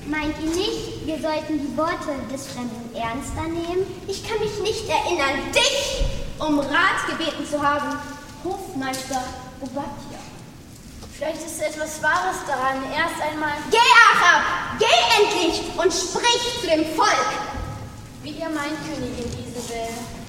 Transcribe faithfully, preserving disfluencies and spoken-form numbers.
Meint ihr nicht, wir sollten die Worte des Fremden ernster nehmen? Ich kann mich nicht erinnern, dich um Rat gebeten zu haben, Hofmeister Obadja. Vielleicht ist etwas Wahres daran, erst einmal... Geh, Achab! Geh endlich und sprich zu dem Volk! Wie ihr meint, Königin Isabel.